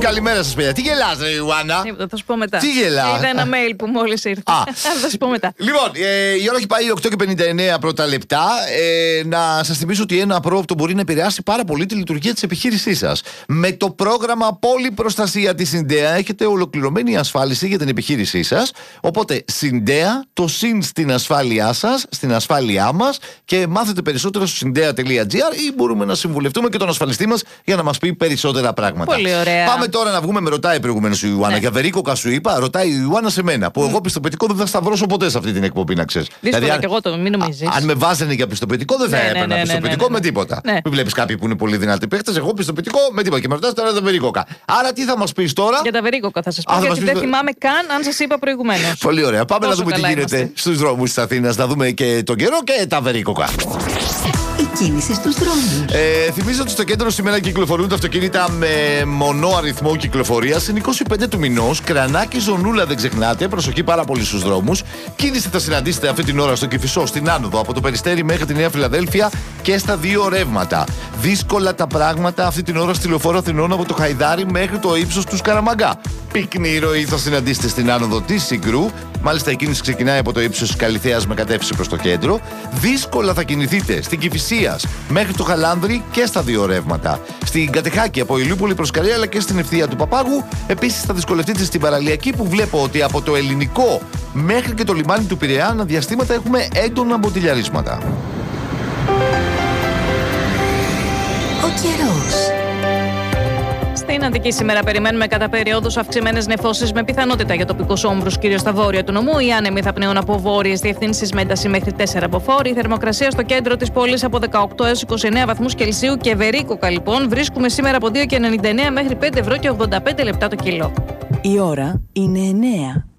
Καλημέρα σας, παιδιά. Τι γελάς, ρε Ιωάννα? Θα σου πω μετά. Τι γελάς? Είδα ένα mail που μόλις ήρθε. Θα σου πω μετά. Λοιπόν, η ώρα έχει πάει 8:59 πρώτα λεπτά. Να σας θυμίσω ότι ένα απρόοπτο μπορεί να επηρεάσει πάρα πολύ τη λειτουργία της επιχείρησής σας. Με το πρόγραμμα Πολυπροστασία της Συντέα έχετε ολοκληρωμένη ασφάλιση για την επιχείρησή σας. Οπότε, Συντέα, το συν στην ασφάλειά σας, στην ασφάλειά μας, και μάθετε περισσότερα στο syndea.gr ή μπορούμε να συμβουλευτούμε και τον ασφαλιστή μας για να μας πει περισσότερα πράγματα. Πολύ ωραία. Πάμε τώρα να βγούμε. Με ρωτάει προηγουμένως η Ιωάννα. Για βερίκοκα σου είπα, ρωτάει η Ιωάννα σε μένα. Που εγώ πιστοποιητικό δεν θα σταυρώσω ποτέ σε αυτή την εκπομπή, να ξέρεις. Δύσκολα δηλαδή, και εγώ το, μην νομίζεις. Αν με βάζανε για πιστοποιητικό, δεν θα έπαιρνα πιστοποιητικό με τίποτα. Ναι. Μην βλέπεις κάποιοι που είναι πολύ δυνατοί παίχτες. Εγώ πιστοποιητικό με τίποτα. Και με ρωτάς τώρα τα βερίκοκα. Άρα τι θα μας πεις τώρα? Για τα βερίκοκα θα σας πω. Γιατί δεν θυμάμαι καν αν σας είπα προηγουμένως. Πολύ ωραία. Πάμε να δούμε τι γίνεται στους δρόμους της Αθήνας. Να δούμε και τον καιρό και τα βερίκοκα. Η κίνηση στους δρόμους. Θυμίζω ότι στο κέντρο σήμερα κυκλοφορούν τα αυτοκίνητα με μονό αριθμό κυκλοφορίας. Είναι 25 του μηνός. Κρανάκι, ζωνούλα, δεν ξεχνάτε. Προσοχή πάρα πολύ στους δρόμους. Κίνηση θα συναντήσετε αυτή την ώρα στο Κηφισό, στην άνοδο από το Περιστέρι μέχρι τη Νέα Φιλαδέλφια και στα δύο ρεύματα. Δύσκολα τα πράγματα αυτή την ώρα στη Λεωφόρο Αθηνών από το Χαϊδάρι μέχρι το ύψος του Σκαραμαγκά. Πυκνή ροή θα συναντήσετε στην άνοδο της Συγκρού. Μάλιστα η κίνηση ξεκινάει από το ύψος της Καλιθέας με κατεύθυνση προς το κέντρο. Δύσκολα θα κινηθείτε στην Κηφισίας μέχρι το Χαλάνδρι και στα δύο ρεύματα. Στην Κατεχάκη από Ηλιούπολη προς Καρία αλλά και στην Ευθεία του Παπάγου. Επίσης θα δυσκολευτείτε στην Παραλιακή που βλέπω ότι από το Ελληνικό μέχρι και το λιμάνι του Πειραιά αναδιαστήματα έχουμε έντονα μποτιλιαρίσματα. Ο καιρός. Στην Αττική σήμερα περιμένουμε κατά περιόδους αυξημένες νεφώσεις με πιθανότητα για τοπικούς όμβρους, κυρίως στα βόρεια του νομού. Οι άνεμοι θα πνέουν από βόρειες διευθύνσεις με ένταση μέχρι 4 μποφόρ. Η θερμοκρασία στο κέντρο της πόλης από 18 έως 29 βαθμούς Κελσίου και βερίκοκα λοιπόν. Βρίσκουμε σήμερα από 2,99 μέχρι 5 ευρώ και 85 λεπτά το κιλό. Η ώρα είναι 9.